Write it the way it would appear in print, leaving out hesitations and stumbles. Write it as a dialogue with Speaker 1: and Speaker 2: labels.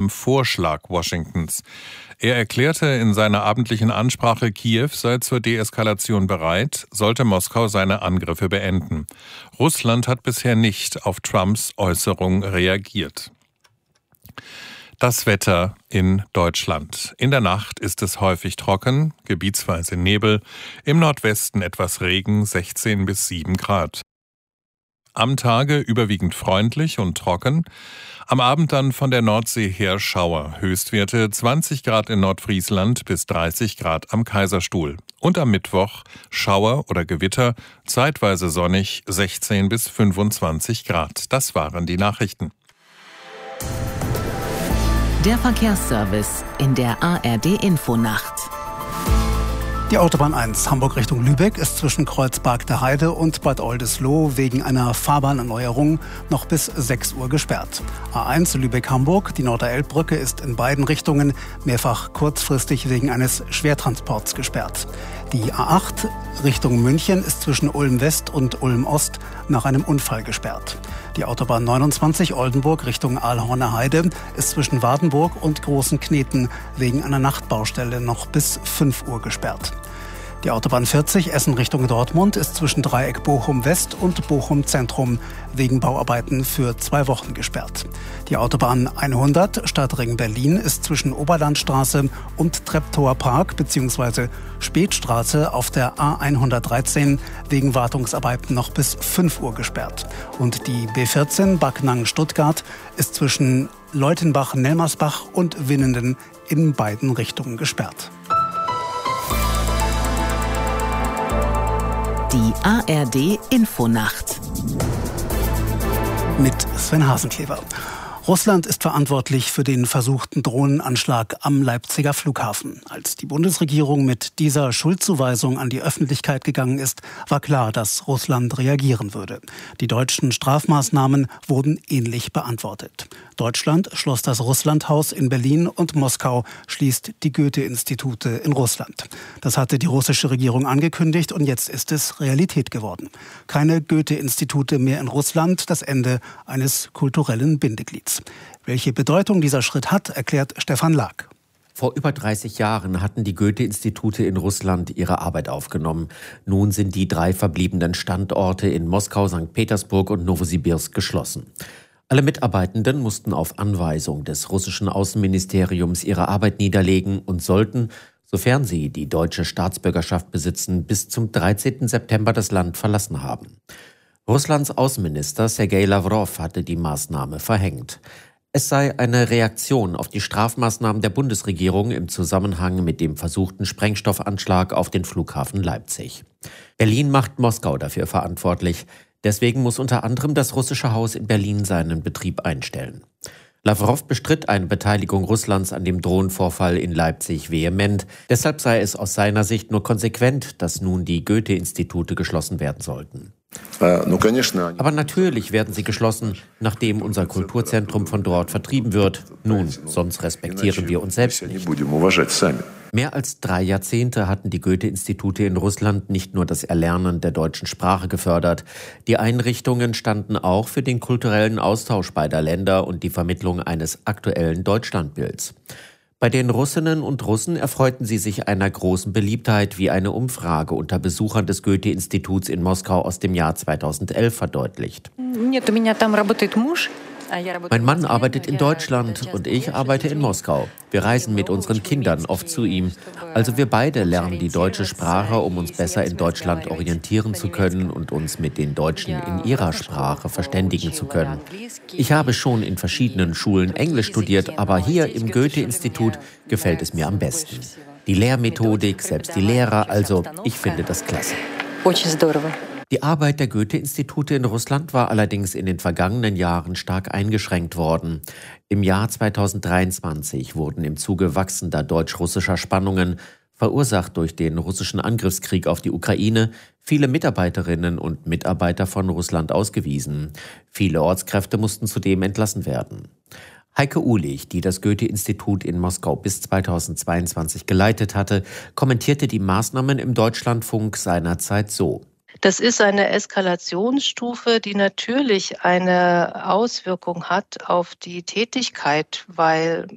Speaker 1: einem Vorschlag Washingtons. Er erklärte in seiner abendlichen Ansprache, Kiew sei zur Deeskalation bereit, sollte Moskau seine Angriffe beenden. Russland hat bisher nicht auf Trumps Äußerung reagiert. Das Wetter in Deutschland. In der Nacht ist es häufig trocken, gebietsweise Nebel, im Nordwesten etwas Regen, 16 bis 7 Grad. Am Tage überwiegend freundlich und trocken, am Abend dann von der Nordsee her Schauer, Höchstwerte 20 Grad in Nordfriesland bis 30 Grad am Kaiserstuhl. Und am Mittwoch Schauer oder Gewitter, zeitweise sonnig, 16 bis 25 Grad. Das waren die Nachrichten.
Speaker 2: Der Verkehrsservice in der ARD-Infonacht.
Speaker 3: Die Autobahn 1 Hamburg Richtung Lübeck ist zwischen Kreuzberg der Heide und Bad Oldesloe wegen einer Fahrbahnerneuerung noch bis 6 Uhr gesperrt. A1 Lübeck-Hamburg, die Norderelbbrücke ist in beiden Richtungen mehrfach kurzfristig wegen eines Schwertransports gesperrt. Die A8 Richtung München ist zwischen Ulm-West und Ulm-Ost nach einem Unfall gesperrt. Die Autobahn 29 Oldenburg Richtung Aalhorner Heide ist zwischen Wardenburg und Großen Kneten wegen einer Nachtbaustelle noch bis 5 Uhr gesperrt. Die Autobahn 40 Essen Richtung Dortmund ist zwischen Dreieck Bochum West und Bochum Zentrum wegen Bauarbeiten für 2 Wochen gesperrt. Die Autobahn 100 Stadtring Berlin ist zwischen Oberlandstraße und Treptower Park bzw. Spätstraße auf der A113 wegen Wartungsarbeiten noch bis 5 Uhr gesperrt. Und die B14 Backnang-Stuttgart ist zwischen Leutenbach-Nelmersbach und Winnenden in beiden Richtungen gesperrt.
Speaker 2: Die ARD-Infonacht.
Speaker 3: Mit Sven Hasenkleber. Russland ist verantwortlich für den versuchten Drohnenanschlag am Leipziger Flughafen. Als die Bundesregierung mit dieser Schuldzuweisung an die Öffentlichkeit gegangen ist, war klar, dass Russland reagieren würde. Die deutschen Strafmaßnahmen wurden ähnlich beantwortet. Deutschland schloss das Russlandhaus in Berlin und Moskau schließt die Goethe-Institute in Russland. Das hatte die russische Regierung angekündigt und jetzt ist es Realität geworden. Keine Goethe-Institute mehr in Russland, das Ende eines kulturellen Bindeglieds. Welche Bedeutung dieser Schritt hat, erklärt Stefan Lag.
Speaker 4: Vor über 30 Jahren hatten die Goethe-Institute in Russland ihre Arbeit aufgenommen. Nun sind die 3 verbliebenen Standorte in Moskau, St. Petersburg und Nowosibirsk geschlossen. Alle Mitarbeitenden mussten auf Anweisung des russischen Außenministeriums ihre Arbeit niederlegen und sollten, sofern sie die deutsche Staatsbürgerschaft besitzen, bis zum 13. September das Land verlassen haben. Russlands Außenminister Sergei Lawrow hatte die Maßnahme verhängt. Es sei eine Reaktion auf die Strafmaßnahmen der Bundesregierung im Zusammenhang mit dem versuchten Sprengstoffanschlag auf den Flughafen Leipzig. Berlin macht Moskau dafür verantwortlich. Deswegen muss unter anderem das russische Haus in Berlin seinen Betrieb einstellen. Lawrow bestritt eine Beteiligung Russlands an dem Drohnenvorfall in Leipzig vehement. Deshalb sei es aus seiner Sicht nur konsequent, dass nun die Goethe-Institute geschlossen werden sollten. Aber natürlich werden sie geschlossen, nachdem unser Kulturzentrum von dort vertrieben wird. Nun, sonst respektieren wir uns selbst nicht. Mehr als 3 Jahrzehnte hatten die Goethe-Institute in Russland nicht nur das Erlernen der deutschen Sprache gefördert. Die Einrichtungen standen auch für den kulturellen Austausch beider Länder und die Vermittlung eines aktuellen Deutschlandbilds. Bei den Russinnen und Russen erfreuten sie sich einer großen Beliebtheit, wie eine Umfrage unter Besuchern des Goethe-Instituts in Moskau aus dem Jahr 2011 verdeutlicht. Mein Mann arbeitet in Deutschland und ich arbeite in Moskau. Wir reisen mit unseren Kindern oft zu ihm. Also wir beide lernen die deutsche Sprache, um uns besser in Deutschland orientieren zu können und uns mit den Deutschen in ihrer Sprache verständigen zu können. Ich habe schon in verschiedenen Schulen Englisch studiert, aber hier im Goethe-Institut gefällt es mir am besten. Die Lehrmethodik, selbst die Lehrer, also ich finde das klasse. Die Arbeit der Goethe-Institute in Russland war allerdings in den vergangenen Jahren stark eingeschränkt worden. Im Jahr 2023 wurden im Zuge wachsender deutsch-russischer Spannungen, verursacht durch den russischen Angriffskrieg auf die Ukraine, viele Mitarbeiterinnen und Mitarbeiter von Russland ausgewiesen. Viele Ortskräfte mussten zudem entlassen werden. Heike Uhlich, die das Goethe-Institut in Moskau bis 2022 geleitet hatte, kommentierte die Maßnahmen im Deutschlandfunk seinerzeit so:
Speaker 5: Das ist eine Eskalationsstufe, die natürlich eine Auswirkung hat auf die Tätigkeit, weil